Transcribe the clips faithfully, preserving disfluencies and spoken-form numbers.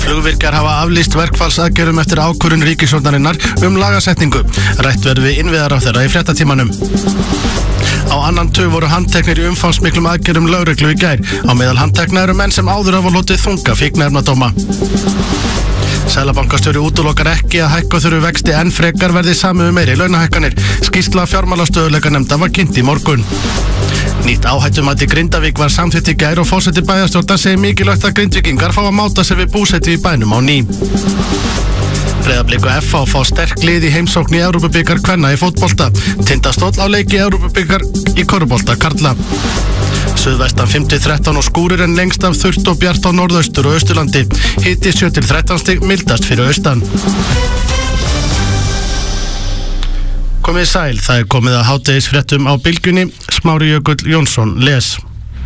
Flugvirkjar hafa aflýst verkfallsaðgerðum eftir ákvörðun ríkisstjórnarinnar um lagasetningu. Rætt verður við innviðaráðherra í fréttatímanum. Á annan tug voru handteknir í umfangsmiklum aðgerðum lögreglu í gær. Á meðal handtekna eru menn sem áður hafa hlotið þunga fíkniefnadóma. Seðlabankastjóri útilokar ekki að hækka þurfi vexti enn frekar verði samið um meiri launahækkanir. Skýrsla fjármálastöðugleikanefndar var kynnt í morgun. Nýtt áhættumat í Grindavík var samþykkt í gær og forseti bæjarstjórnar segir mikilvægt að Grindvíkingar fá að máta sig við búsetu í bænum á ný. Breiðablik og F H fá sterk lið í heimsókn í Evrópubikar kvenna í fótbolta. Tindastóll á leiki Evrópubikar í körfubolta karla. Suðvestan fimm til þrettán og skúrir en lengst af þurrt og bjart á norðaustur og austurlandi. Hiti sjö til þrettán stig, mildast fyrir austan. Komið sæl, það er komið að hádegisfréttum á Bylgjunni. Smári Jökull Jónsson les.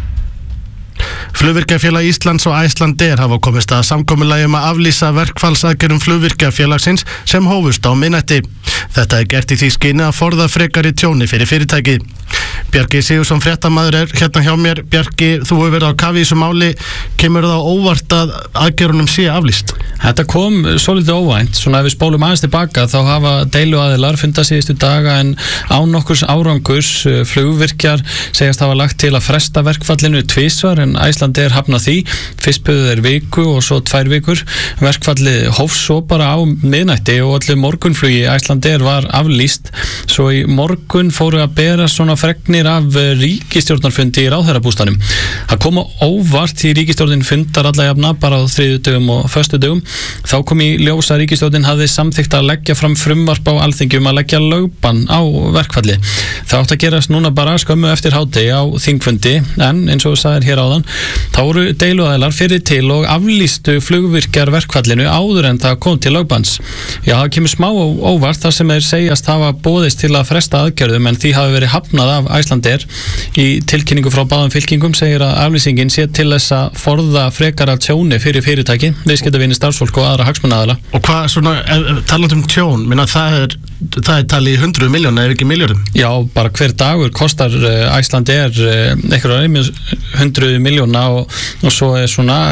Flugvirkjafélag Íslands og Icelandair hafa komist að samkomulagi um að aflýsa verkfallsaðgerðum flugvirkjafélagsins sem hófust á miðnætti. Þetta er gert í því skyni að forða frekari tjóni fyrir fyrirtæki. Bjarki Sigursson fréttamaður er hérna hjá mér. Bjarki, þú hefur verið á kafi í þessu máli. Kemur það óvart að aðgerðunum sé aflýst? Þetta kom svolítið óvænt. Svona ef við spólum aðeins tilbaka þá hafa deiluaðilar fundað síðustu daga en án nokkurs árangurs. Flugvirkjar segjast hafa lagt til að fresta verkfallinu tvisvar en Icelandair hafnað því. Fyrst buðu þeir viku og svo tvær vikur. Verkfallið hófst svo bara á miðnætti og allir morgunflugi Icelandair var aflýst. Svo í morgun fóru að bera svona fregnir af ríkisstjórnarfundi í ráðherrabústanum. Það kom óvart því ríkisstjórnin fundar alla jafna bara á þriðjudögum og föstudögum. Þá kom í ljós að ríkisstjórnin hafði samþykkt að leggja fram frumvarp á Alþingi um að leggja lögbann á verkfalli. Það átti að gerast núna bara skömmu eftir hádegi á þingfundi en eins og sagðir hér áðan, þá voru deiluaðilar fyrir til og aflýstu flugvirkjar verkfallinu áður en það kom til lögbanns. Já, það kemur smá óvart þar sem þeir segjast hafa boðist til að fresta aðgerðum en því hafi verið hafnað af Icelandair. Í tilkynningu frá báðum fylkingum segir að aflýsingin sé til þess að forða frekara tjóni fyrir fyrirtæki, viðskiptavini, starfsfólk og aðra hagsmunaaðila. Og hvað svona, talandi um tjón, minna það er, það er talið í hundruð miljóna ef ekki miljórum? Já, bara hver dagur kostar Icelandair einhverja hundruð miljóna og, og svo er svona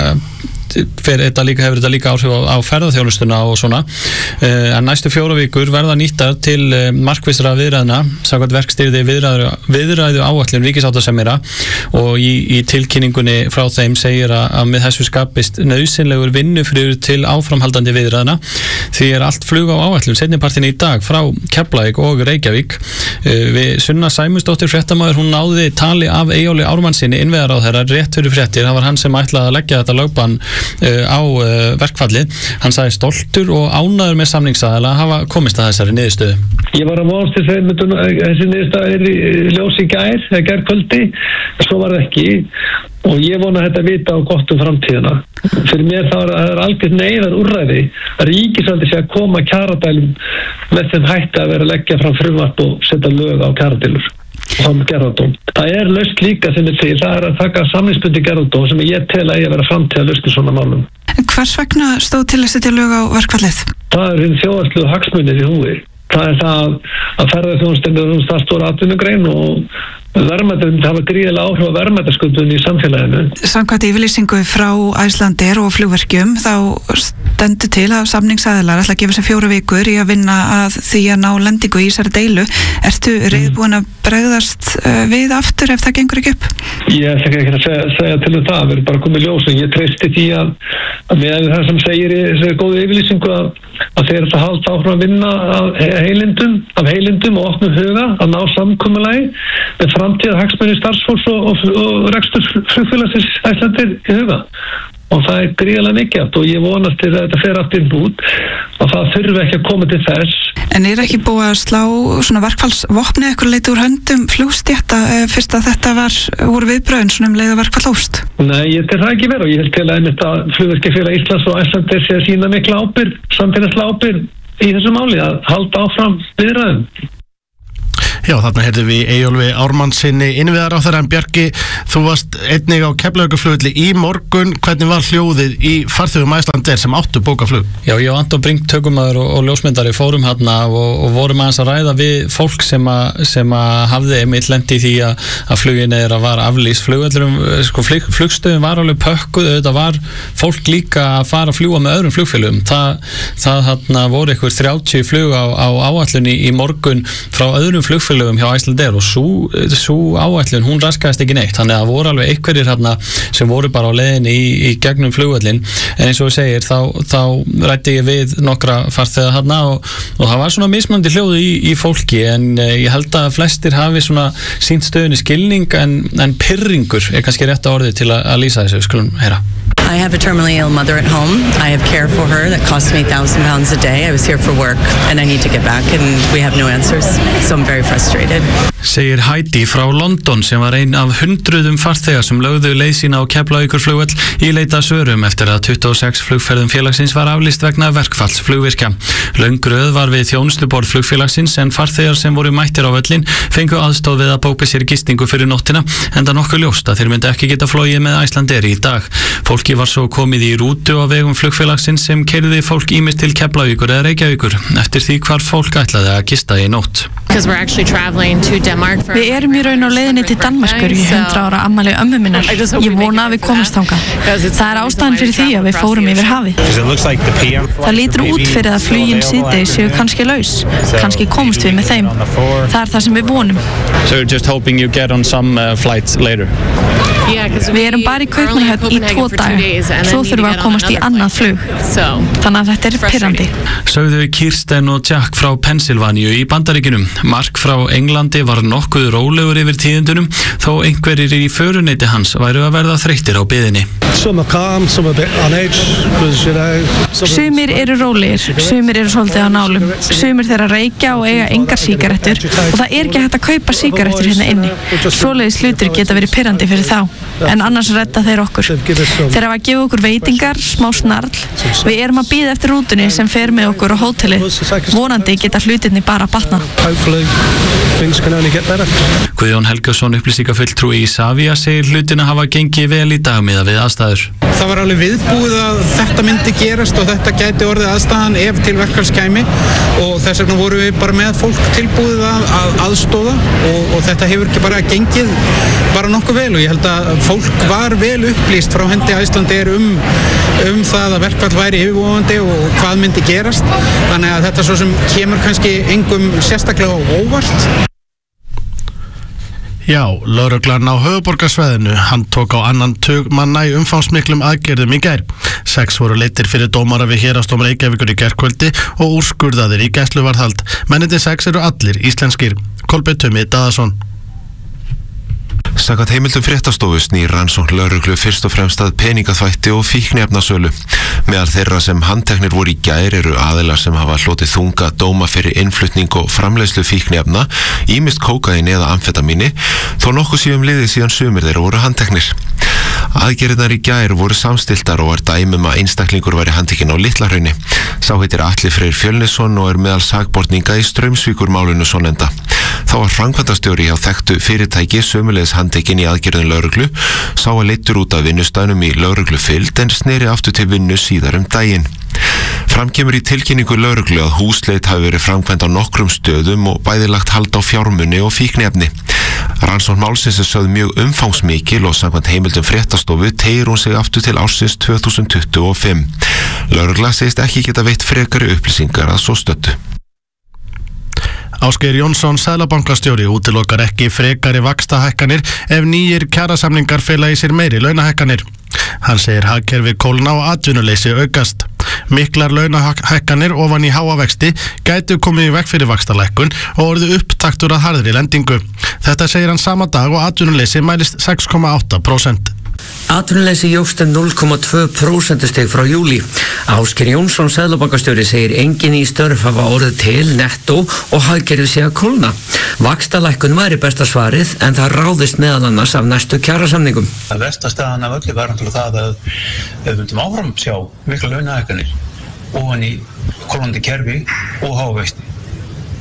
fyrir þetta líka, hefur þetta líka áhrif á, á ferðaþjónustuna og svona uh, en næstu fjóra vikur verða nýttar til uh, markvissra viðræðna samkvæmt verkstýrði viðræðu, viðræðu áætlun ríkisáttasemjara og í, í tilkynningunni frá þeim segir að, að með þessu skapist nauðsynlegur vinnufriður til áframhaldandi viðræðna því er allt flug á áætlun seinnipartin í dag frá Keflavík og Reykjavík uh, við Sunna Sæmundsdóttir fréttamaður, hún náði tali af Eyjóli Ármannsinni innviðaráðherra rétt fyrir fréttir, það var hann sem ætlaði að leggja þetta lögbann á verkfallið. Hann sagði stoltur og ánægður með samningsaðila að hafa komist að þessari niðurstöðu. Ég var að vonast til þeim þessi niðurstöða er í ljós í gær, eða gærkvöldi, svo var það ekki og ég vona þetta vita á gott um framtíðina. Fyrir mér það er algjört neyðar úrræði að ríkisvaldi sé að koma kjaradælum með þeim hætti að vera að leggja fram frumvarp og setja lög á kjaradælur. Það er laust líka sem er til, það er að taka samningsbundi gerðardóm sem ég tel að ég vera framtíð að lausna svona málum. Hvers vegna stóð til að setja lög á verkfallið? Það er hinn þjóðarslegu hagsmunir í húi. Það er það að ferðaþjónustan er það stóra atvinnugrein og verðmættar hafa gríðarlega áhrif á verðmættasköpun í samfélaginu. Samkvæmt yfirlýsingu frá Icelandair og flugvirkjum þá stendur til að samningsaðilar ætla að gefa sér fjóra vikur í að vinna að því að ná lendingu í þessari deilu. Ertu reiðbúin að bregðast við aftur ef það gengur ekki upp? Ég ætla ekki að segja, segja til um það, við erum bara komið ljós og ég treysti því að, að með það sem segir í þessari góðu yfirlýsingu að, að þeir ætla að halda áfram að vinna af heilindum, af heilindum og opnum huga að ná samkomulagi með framtíðar hagsmuni starfsfólks og, og, og rekstur flugfélagsins Icelandair í huga. Og það er gríðarlega mikilvægt og ég vonast til að þetta fer aftur út og það þurfi ekki að koma til þess. En er ekki búið að slá svona verkfallsvopni eitthvað leiti úr höndum flugstétta fyrst að þetta var úr viðbröðin svona um leið að verkfall hófst? Nei, ég tel það ekki vera og ég held til að einmitt að Flugvirkjafélag Íslands og Icelandair sé að sína mikla ábyrgð, samfélagslega ábyrgð í þessu máli að halda áfram viðræðum. Já, þarna heyrðum við Eyjólfi Ármannsinni innviðaráðherra. En Bjarki, þú varst einnig á Keflavíkurflugvelli í morgun. Hvernig var hljóðið í farþegum Icelandair sem áttu bókaflug? Já, ég og Anton Brink tökumaður og, og ljósmyndari fórum hérna og, og vorum aðeins að ræða við fólk sem að, sem að hafði einmitt lent í því að, að flugin er að var aflýst. Flugvellurum, sko, flug, flugstöðum var alveg pökkuð, þetta var fólk líka að fara að fljúga með öðrum flugfélögum. Það, það hérna voru einhver þrjátíu flug á, á áætlunni í morgun frá öðrum flugfélögum hjá Icelandair og sú, sú áætlun, hún raskaðist ekki neitt, þannig að það voru alveg einhverjir hérna sem voru bara á leiðinni í, í gegnum flugvöllin, en eins og þú segir þá, þá ræddi ég við nokkra farþega hérna og, og það var svona mismunandi hljóðu í, í fólki, en eh, ég held að flestir hafi svona sýnt stöðunni skilning, en, en pirringur er kannski rétta orðið til að, að lýsa þessu, skulum heyra. I have a terminally ill mother at home. I have care for her that costs me a thousand pounds a day. I was here for work and I need to get back and we have no answers. So I'm very frustrated. Segir Heidi frá London sem var ein af hundruðum farþega sem lögðu leið sína á Keflavíkurflugvöll í leita svörum eftir að tuttugu og sex flugferðum félagsins var aflýst vegna verkfalls flugvirkja. Löng röð var við þjónustuborð flugfélagsins en farþegar sem voru mættir á völlin fengu aðstoð við að bóka sér gistingu fyrir nóttina, enda nokkuð ljóst að þeir myndi ekki geta flogið með Icelandair í dag. Fólki var svo komið í rútu á vegum flugfélagsins sem keyrði fólk ýmist til Keflavíkur eða Reykjavíkur eftir því hvar fólk ætlaði að gista í nótt. Við erum í raun á leiðinni til Danmerkur í hundrað ára afmæli ömmu minnar. Ég vona að við komumst þangað. Það er ástæðan fyrir því að við fórum yfir hafið. Það lítur út fyrir að flugin síðdegis séu kannski laus. Kannski komumst við með þeim. Það er það sem við vonum. So you're just hoping you get on some uh, flights later? Við erum bara í Kaupmannahöfn í tvo daga. Svo þurfum við að komast í annað flug. Þannig að þetta er pirrandi. Sögðu Kirsten og Jack frá Pennsylvaníu í Bandaríkjunum. Mark frá Englandi var nokkuð rólegur yfir tíðindunum, þó einhverjir í föruneyti hans væru að verða þreyttir á biðinni. Sumir eru rólegir, sumir eru svolítið á nálum, sumir þeirra reykja og eiga engar sígarettur og það er ekki hægt að kaupa sígarettur hérna inni. Svoleiðis hlutir geta verið pirrandi fyrir þá, en annars redda þeir okkur. Þeir hafa að gefa okkur veitingar, smá snarl. Við erum að bíða eftir rútunni sem fer með okkur á hótelið. Vonandi geta hlutinni bara batnað. Guðjón Helgason, upplýsingafulltrúi í Isavia, segir hlutina hafa gengið vel í dag miðað við aðstæður. Það var alveg viðbúið að þetta myndi gerast og þetta gæti orðið aðstæðan ef til verkfalls kæmi og þess vegna vorum við bara með fólk tilbúið að, að aðstóða og, og þetta hefur ekki bara gengið bara nokkuð vel og ég held að fólk var vel upplýst frá hendi Icelandair um, um það að verkfall væri yfirvofandi og hvað myndi gerast, þannig að þetta svo sem kemur kannski engum sérstaklega á óvart. Já, lögreglan á höfuðborgarsvæðinu, hann tók á annan tug manna í umfangsmiklum aðgerðum í gær. Sex voru leiddir fyrir dómara við Héraðsdóm Reykjavíkur í gærkvöldi og úrskurðaðir í gæsluvarðhald. Mennirnir sex eru allir íslenskir. Kolbeinn Tumi Daðason. Samkvæmt heimildum fréttastofu snýr rannsókn lögreglu fyrst og fremst að peningaþvætti og fíkniefnasölu. Meðal þeirra sem handteknir voru í gær eru aðilar sem hafa hlotið þunga dóma fyrir innflutning og framleiðslu fíkniefna, ýmist kókaín eða amfetamíni, þó nokkuð síðan liðið síðan sumir þeirra voru handteknir. Aðgerðirnar í gær voru samstiltar og var dæmum að einstaklingur væri handtekinn á Litlahrauni. Sá heitir Atli Freyr Fjölnisson og er meðal sakborninga í Straumsvíkurmálinu svonefnda. Þá var framkvæmdastjóri hjá þekktu fyrirtæki sömuleiðis handtekinn í aðgerðin lögreglu, sá að leiddur út af vinnustænum í lögreglufylgd en sneri aftur til vinnu síðar um daginn. Framkemur í tilkynningu lögreglu að húsleit hafi verið framkvæmd á nokkrum stöðum og bæði lagt hald á fjármuni og fíkniefni. Rannsókn málsins er sögð mjög umfangsmikil og samkvæmt heimildum fréttastofu teygir hún sig aftur til ársins tvö þúsund tuttugu og fimm. Lögregla segist ekki geta veitt frekari upplýsingar að svo stöddu. Ásgeir Jónsson, seðlabankastjóri, útilokar ekki frekari vaxtahækkanir ef nýjir kjarasamningar fela í sér meiri launahækkanir. Hann segir hagkerfi kólna og atvinnuleysi aukast. Miklar launahækkanir ofan í háa vexti gætu komið í veg fyrir vaxtalækkun og orðið upptaktur að harðri lendingu. Þetta segir hann sama dag og atvinnuleysi mælist sex komma átta prósent. Atvinnuleysi jókst um núll komma tvö prósentustig frá júlí. Ásgeir Jónsson, seðlabankastjóri, segir engin í störf hafa orðið til nettó og hagkerfið sé að kólna. Vaxtalækkun væri besta svarið en það ráðist meðal annars af næstu kjarasamningum. Það versta staðan af öllu var náttúrulega það að við vildum áfram sjá mikla launahækkanir ofan í kólnandi kerfi og hávexti.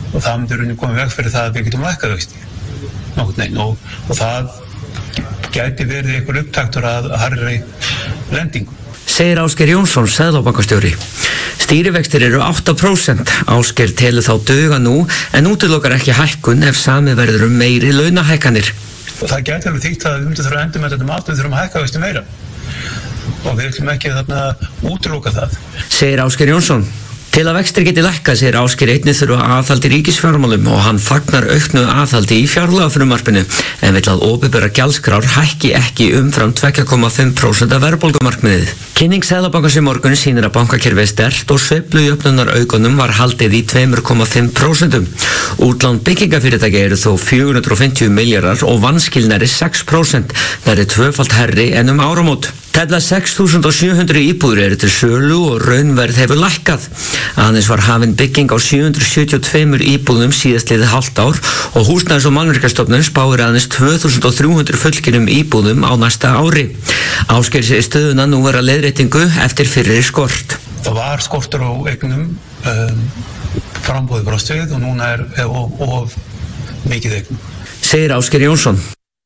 og það myndir rauninni koma í veg fyrir það að við getum lækkað vexti nokkurn veginn og, og það gæti verið einhver upptaktur að harðri lendingu. Segir Ásgeir Jónsson, seðlabankastjóri. Stýrivextir eru átta prósent. Ásgeir telur þá duga nú en útilokar ekki hækkun ef samið verður um meiri launahækkanir. Og það gæti alveg þýtt að við myndum þurfa að endur með þetta mat, við þurfum að hækka vexti meira og við ætlum ekki þarna útiloka það. Segir Ásgeir Jónsson. Til að vextir geti lækkað segir Ásgeir einnig þurfa aðhald í ríkisfjármálum og hann fagnar auknu aðhaldi í fjárlagafrumvarpinu en vill að opinberar gjaldskrár hækki ekki umfram tvö komma fimm prósent af verðbólgumarkmiðið. Kynning Seðlabankans í morgun sýnir að bankakerfið er sterkt og sveiflujöfnunaraukunum var haldið í tvö komma fimm prósent. Útlán byggingafyrirtæki eru þó fjögur hundruð og fimmtíu milljarðar og vanskilnari sex prósent. Það er tvöfalt herri en um áramót. Tæplega sex þúsund sjö hundruð íbúðir eru til sölu og raunverð hefur lækkað. Aðeins var hafin bygging á sjö hundruð sjötíu og tvö íbúðum síðastliðið hálft ár og Húsnæðis- og mannvirkjastofnun spáir aðeins tvö þúsund þrjú hundruð fullgerðum íbúðum á næsta ári. Ásgeir segir stöðuna nú vera leiðréttingu eftir fyrri skort. Það var skortur á eignum um, frambúði brást við og núna er of, of mikið eignum. Segir Ásgeir Jónsson.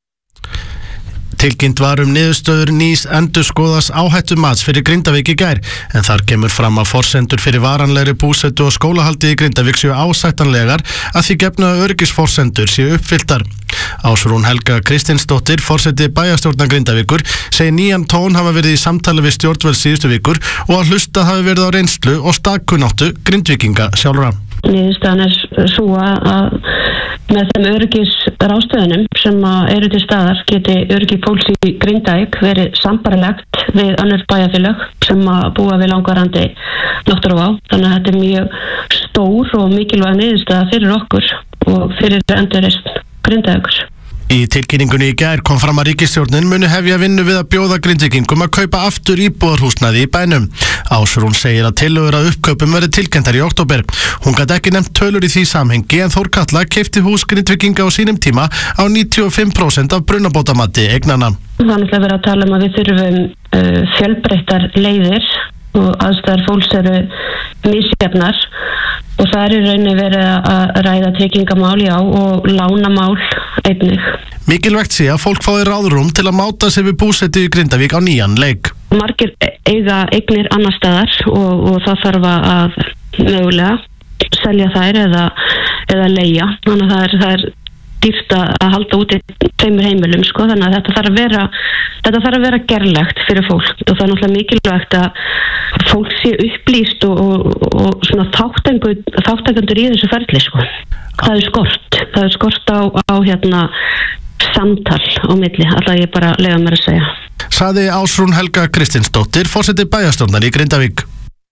Tilkynnt var um niðurstöður nýs endurskoðaðs áhættumats fyrir Grindavík í gær en þar kemur fram að forsendur fyrir varanlegri búsetu og skólahaldi í Grindavík séu ásættanlegar að því gefnu að öryggisforsendur séu uppfylltar. Ásrún Helga Kristinsdóttir, forseti bæjarstjórnar Grindavíkur, segir nýjan tón hafa verið í samtali við stjórnvöld síðustu vikur og að hlusta hafi verið á reynslu og stakkunnáttu Grindvíkinga sjálfra. Niðurstaðan er sú að með þeim öryggisráðstöfunum sem eru til staðar geti öryggi fólks í Grindavík verið sambarlegt við önnur bæjarfélög sem búa við langvarandi náttúruvá. Þannig að þetta er mjög stór og mikilvæg niðurstaða fyrir okkur og fyrir endurreisn Grindavíkur. Í tilkynningunni í gær kom fram að ríkisstjórnin muni hefja vinnu við að bjóða Grindvíkingum að kaupa aftur íbúðarhúsnæði í bænum. Ásrún segir að tillögur að uppkaupum verði tilkynntar í október. Hún gat ekki nefnt tölur í því samhengi en Þórkatla keypti hús Grindvíkinga á sínum tíma á níutíu og fimm prósent af brunabótamati eignanna. Það er náttúrulega verið að tala um að við þurfum uh, fjölbreyttar leiðir og aðstæður fólks eru misjafnar og það er í rauninni verið að ræða tryggingamál já og lánamál einnig. Mikilvægt sé að fólk fái ráðrúm til að máta sig við búsetu í Grindavík á nýjan leik. Margir eiga eignir annar staðar og, og það þarf að mögulega selja þær eða, eða leigja. Þannig að það er, það er dýrt að halda úti tveimur heimilum sko, þannig að þetta þarf að vera þetta þarf að vera gerlegt fyrir fólk og það er náttúrulega mikilvægt að fólk sé upplýst og, og, og svona þátttakendur í þessu ferli sko. Það er skort það er skort á, á hérna samtal á milli, alltaf ég bara leyfa mér að segja. Saði Ásrún Helga Kristinsdóttir, forseti bæjarstjórnar í Grindavík.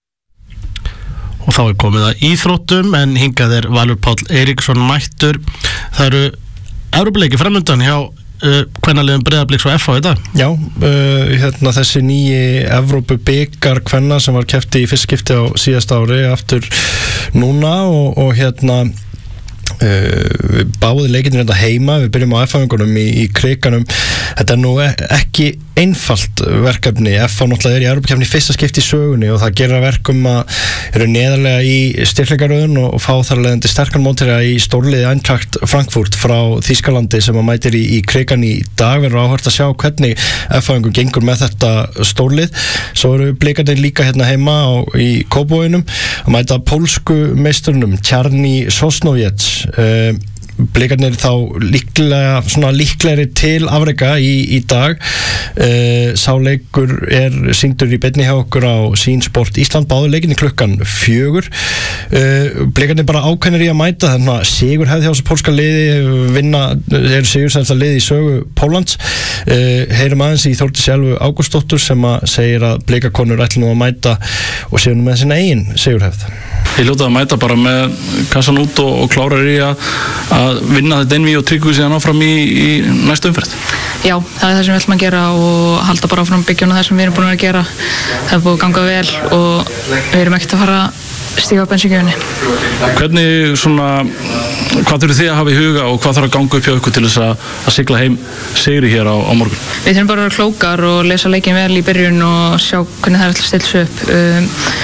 Og þá er komið að íþróttum en hingað er Valur Páll Eiríksson mættur. Það eru Evrópuleikir framundan hjá uh, kvennaliðum Breiðabliks og F H í dag. Já, uh, hérna þessi nýji Evrópubikar kvenna sem var keppt í fyrst skipti á síðasta ári aftur núna og, og hérna Uh, báði leikirnir þetta heima, við byrjum á F H-ingunum í, í kriganum. Þetta er nú ekki einfalt verkefni. F H náttúrulega er í Evrópukeppni fyrsta skipti í sögunni og það gerir að verkum að eru neðarlega í styrkleikaröðun og, og fá þar leiðandi sterkan mótherja í stórliði Eintracht Frankfurt frá Þýskalandi sem að mætir í, í krigan í dag. Verður áhört að sjá hvernig F H-ingun gengur með þetta stórlið. Svo eru blikarnir líka hérna heima á, í Kópavoginum að mæta pólsku meisturunum Tjarni Sosnowiec. Uh, blikarnir þá líklega, svona líklegri til afreka í, í dag. uh, Sáleikur er sýndur í beinni hjá okkur á Sín Sport Ísland, báðu leikinni klukkan fjögur. uh, blikarnir bara ákveðnir í að mæta þannig að sigur hefði hjá þessu pólska liði vinna, er sigur sem þetta liði í sögu Póllands. uh, heyrum aðeins í Þórdísi Elvu Ágústsdóttur sem að segir að blikakonur ætli nú að mæta og séu nú með sinna eigin sigurhefð. Ég hljóta að mæta bara með kassan út og, og klárar í að, að vinna þetta einví og tryggja síðan áfram í, í næstu umferð. Já, það er það sem við ætlum að gera og halda bara áfram byggjuna það sem við erum búin að gera. Það er búið að ganga vel og við erum ekkert að fara að stíga á bensíngjöfunni. Hvernig svona, hvað þurfið þið að hafa í huga og hvað þarf að ganga upp hjá ykkur til þess að, að sigla heim sigri hér á, á morgun? Við þurfum bara að vera klókar og lesa leikin vel í byrjun og sjá hvernig það er alltaf stills upp. Um,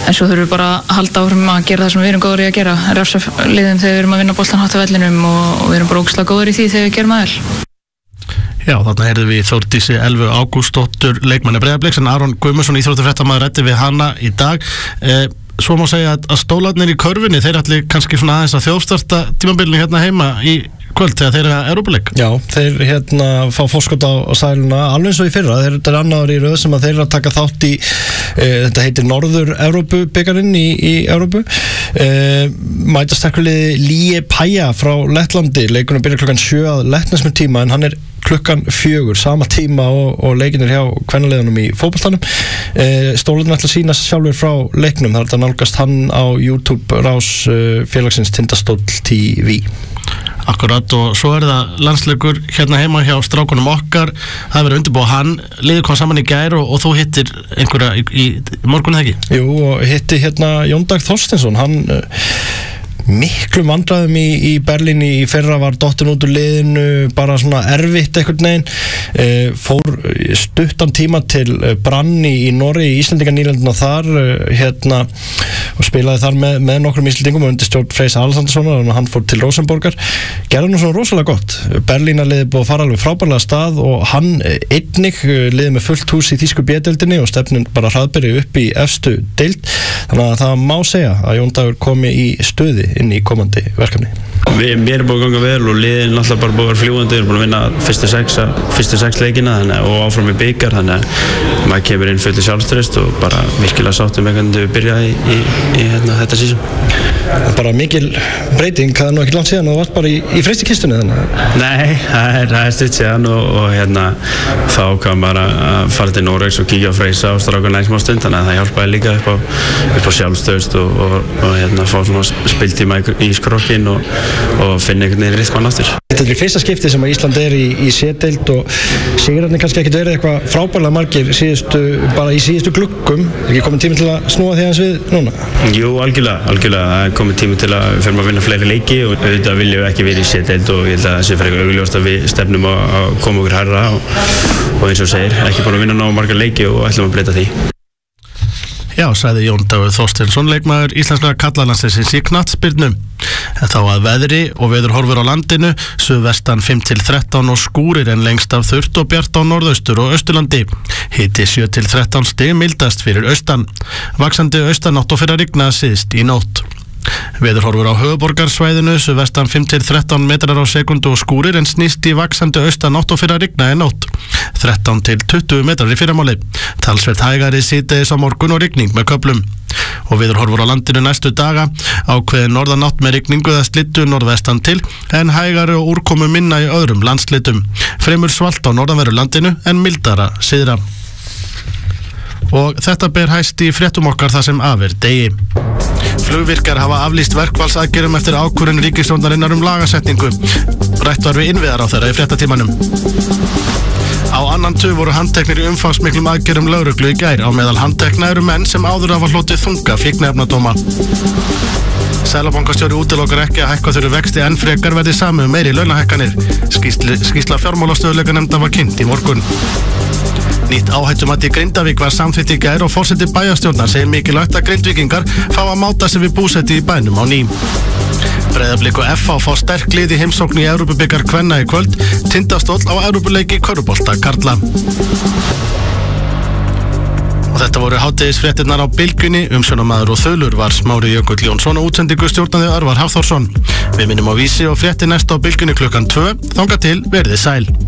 en svo þurfum við bara að halda áfram að gera það sem við erum góður í að gera, refsa liðum þegar við erum að vinna boltan hátt á vellinum og, og við erum bara ógeðslega góður í því þegar við gerum það vel. Já, þarna heyrðum við Þórdísi Elvu Ágústsdóttur leikmanni Breiðabliks, en Aron Guðmundsson íþróttafréttamaður ræddi við hana í dag. eh, Svo má segja að, að stólarnir í körfunni, þeir ætli kannski svona aðeins að þjóðstarta tímabilinu hérna heima í kvöld þegar þeir eru að Evrópuleik. Já, þeir hérna fá fórskot á, á sæluna alveg eins og í fyrra, þeir eru annaður í röð sem að þeir eru að taka þátt í e, þetta heitir Norður Evrópubikarinn í, í Evrópu. e, Mæta sterkuliði Líe Pæja frá Lettlandi, leikunum byrjar klukkan sjö að lettnesmur tíma, en hann er klukkan fjögur, sama tíma og, og leikinir hjá kvennaliðunum í fótboltanum. e, Stólarnir ætla að sína sjálfur frá leiknum, það er þetta nálgast hann á YouTube rás uh, félagsins Tindastóll T V. Akkurat, og svo er það landsleikur hérna heima hjá strákunum okkar, það er verið undirbúið hann, liður kom saman í gær og, og þú hittir einhverja í, í, í morgun eða ekki? Jú, og hitti hérna Jón Dag Þorsteinsson, hann uh, miklu vandræðum í, í Berlín í fyrra, var dottin út úr liðinu, bara svona erfitt einhvern veginn, e, fór stuttan tíma til Brann í Noregi, í Íslendinga nýlendina þar, e, hérna og spilaði þar með, með nokkrum Íslendingum undir stjórn Freys Alexanderssonar, þannig að hann fór til Rosenborgar, gerði nú svona rosalega gott. Berlínarliði búið að fara alveg frábærlega stað og hann einnig liði með fullt hús í þýsku B-deildinni og stefnin bara hraðberi upp í efstu deild, þannig að það má segja að Jón Dagur komi í stuði inn í komandi verkefni. Við, mér er búin að ganga vel og liðin alltaf bara búin að vera fljúandi, við erum búin að vinna fyrstu sex, fyrstu sex leikina þannig, og áfram í bikar, þannig að maður kemur inn fullt sjálfströst og bara virkilega sáttum með hvernig við byrjaði í, í, í hérna, þetta sísón. Bara mikil breyting, það er nú ekki langt síðan og þú varst bara í, í freystikistunni þannig? Nei, það er, er stutt síðan og, og hérna, þá kam bara að fara til Noregs og kíkja á Freysa og stráka næst smá stund, þannig að það hjálpaði líka upp á, upp á sjálfstöðst og, og, og hérna, fá svona spiltíma í, í skrokkin og, og finna einhvern veginn rytman aftur. Þetta er í fyrsta skipti sem að Ísland er í, í C-deild og sigurarnir kannski ekkert verið eitthvað frábærlega margir síðustu, bara í síðustu gluggum, er ekki komin tími til að snúa því aðeins við núna? Jú, algjörlega, algjörlega, það er komin tími til að við fyrir að vinna fleiri leiki og auðvitað viljum við ekki verið í C-deild og ég held að það sé fyrir eitthvað augljóst að við stefnum að koma okkur hærra og, og eins og segir, ekki bara að vinna ná margar leiki og ætlum að breyta því. Já, sagði Jón Dagur Þorsteinsson, leikmaður íslensklega karlalandsliðsins í knattspyrnu. En þá að veðri og veðurhorfur á landinu, suðvestan fimm til þrettán og skúrir en lengst af þurrt og bjart á norðaustur og austurlandi. Hiti sjö til þrettán stig mildast fyrir austan. Vaxandi austanátt og fyrir að rigna syðst í nótt. Veðurhorfur á höfuðborgarsvæðinu, suðvestan fimm til þrettán metrar á sekundu og skúrir en snýst í vaxandi austanátt og fyrir að rigna í nótt. þrettán til tuttugu metrar í fyrramáli. Talsvert hægari síðdegis á morgun og rigning með köflum. Og veðurhorfur á landinu næstu daga, ákveðin norðanátt með rigningu eða slittu norðvestan til, en hægari og úrkomu minna í öðrum landslitum. Fremur svalt á norðanveru landinu en mildara syðra. Og þetta ber hæst í fréttum okkar þar sem af er degi. Flugvirkjar hafa aflýst verkfallsaðgerðum eftir ákvörðun ríkisstjórnarinnar um lagasetningu. Rætt var við innviðaráðherra í fréttatímanum. Á annan tug voru handteknir í umfangsmiklum aðgerðum lögreglu í gær. Á meðal handtekna eru menn sem áður hafa hlotið þunga fíkniefnadóma. Seðlabankastjóri útilokar ekki að hækka þurfi vexti enn frekar verði samið um meiri launahækkanir. Skýrsla, skýrsla fjármálastöðugleikanefndar var kynnt í morgun. Nýtt áhættumat í Grindavík var samþykkt í gær og forseti bæjarstjórnar segir mikilvægt að Grindvíkingar fá að máta sig við búsetu í bænum á ný. Breiðablik og F H fá sterk lið í heimsókn í Evrópubikar kvenna í kvöld, Tindastóll á Evrópuleiki körfubolta karla. Og þetta voru hádegisfréttirnar á Bylgjunni, umsjónarmaður og þulur var Smári Jökull Jónsson og útsendingu stjórnaði Örvar Hafþórsson. Við minnum á Vísi og fréttir næst á Bylgjunni klukkan tvö, þangað til verðið sæl.